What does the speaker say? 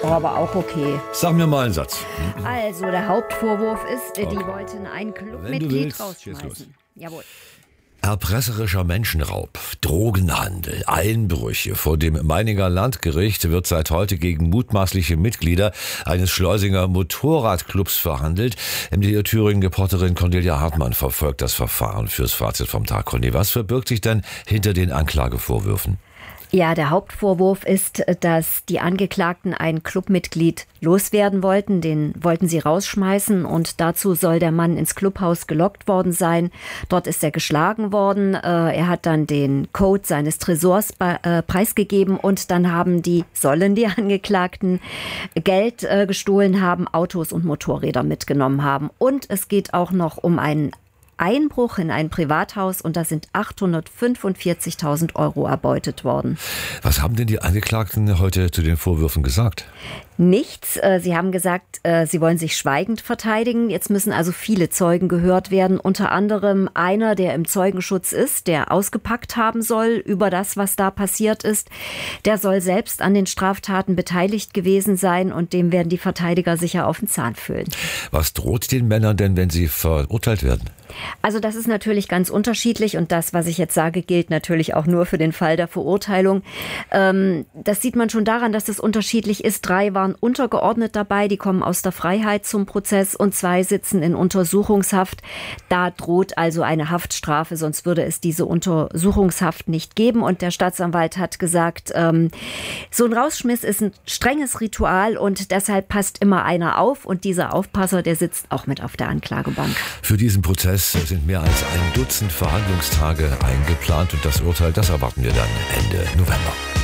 aber auch okay. Sag mir mal einen Satz. Also, der Hauptvorwurf ist, die wollten ein Clubmitglied rausschmeißen. Jawohl. Erpresserischer Menschenraub, Drogenhandel, Einbrüche. Vor dem Meininger Landgericht wird seit heute gegen mutmaßliche Mitglieder eines Schleusinger Motorradclubs verhandelt. MDR Thüringen-Reporterin Cornelia Hartmann verfolgt das Verfahren fürs Fazit vom Tag. Cornelia, was verbirgt sich denn hinter den Anklagevorwürfen? Ja, der Hauptvorwurf ist, dass die Angeklagten ein Clubmitglied loswerden wollten. Den wollten sie rausschmeißen und dazu soll der Mann ins Clubhaus gelockt worden sein. Dort ist er geschlagen worden. Er hat dann den Code seines Tresors preisgegeben und dann sollen die Angeklagten Geld gestohlen haben, Autos und Motorräder mitgenommen haben. Und es geht auch noch um einen Einbruch in ein Privathaus und da sind 845.000 € erbeutet worden. Was haben denn die Angeklagten heute zu den Vorwürfen gesagt? Nichts. Sie haben gesagt, sie wollen sich schweigend verteidigen. Jetzt müssen also viele Zeugen gehört werden. Unter anderem einer, der im Zeugenschutz ist, der ausgepackt haben soll über das, was da passiert ist. Der soll selbst an den Straftaten beteiligt gewesen sein und dem werden die Verteidiger sicher auf den Zahn fühlen. Was droht den Männern denn, wenn sie verurteilt werden? Also das ist natürlich ganz unterschiedlich und das, was ich jetzt sage, gilt natürlich auch nur für den Fall der Verurteilung. Das sieht man schon daran, dass es unterschiedlich ist. 3 waren untergeordnet dabei, die kommen aus der Freiheit zum Prozess und 2 sitzen in Untersuchungshaft. Da droht also eine Haftstrafe, sonst würde es diese Untersuchungshaft nicht geben. Und der Staatsanwalt hat gesagt, so ein Rausschmiss ist ein strenges Ritual und deshalb passt immer einer auf und dieser Aufpasser, der sitzt auch mit auf der Anklagebank. Für diesen Prozess sind mehr als 1 Dutzend Verhandlungstage eingeplant und das Urteil, das erwarten wir dann Ende November.